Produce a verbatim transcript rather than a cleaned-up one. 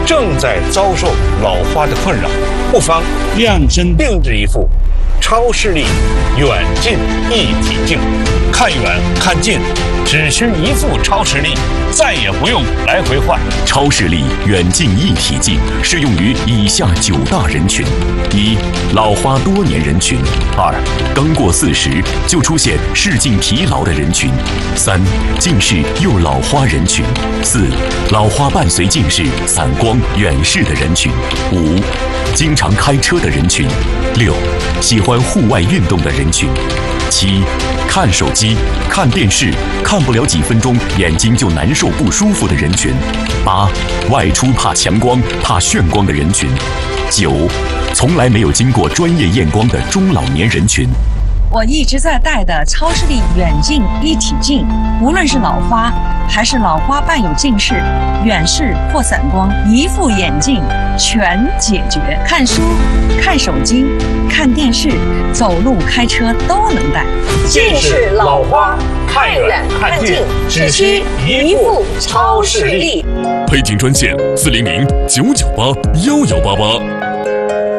正在遭受老花的困扰，不妨量身定制一副超视力远近一体镜，看远看近，只需一副超视力，再也不用来回换。 超视力远近一体镜适用于以下九大人群：一、老花多年人群；二、刚过四十就出现视镜疲劳的人群；三、近视又老花人群；四、老花伴随近视、散光、远视的人群；五、经常开车的人群；六、喜欢户外运动的人群；七、看手机、看电视看不了几分钟眼睛就难受不舒服的人群；八、外出怕强光、怕眩光的人群；九、从来没有经过专业验光的中老年人群。 我一直在戴的超视力远近一体镜，无论是老花还是老花伴有近视、远视或散光，一副眼镜全解决。看书、看手机、看电视、走路、开车都能戴。 近视、老花，看远看近，只需一副超视力。 配镜专线：四零零九九八幺幺八八。